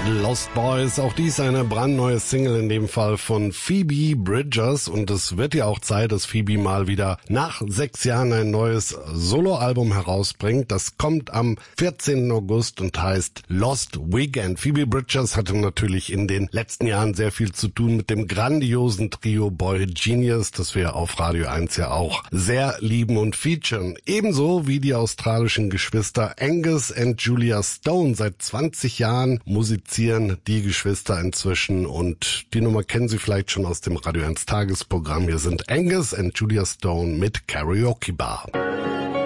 Lost Boys, auch dies eine brandneue Single, in dem Fall von Phoebe Bridgers, und es wird ja auch Zeit, dass Phoebe mal wieder nach 6 Jahren ein neues Soloalbum herausbringt. Das kommt am 14. August und heißt Lost Weekend. Phoebe Bridgers hatte natürlich in den letzten Jahren sehr viel zu tun mit dem grandiosen Trio Boy Genius, das wir auf Radio 1 ja auch sehr lieben und featuren. Ebenso wie die australischen Geschwister Angus und Julia Stone. Seit 20 Jahren musizieren die Geschwister inzwischen, und die Nummer kennen Sie vielleicht schon aus dem Radio 1 Tagesprogramm. Hier sind Angus und Julia Stone mit Karaoke Bar.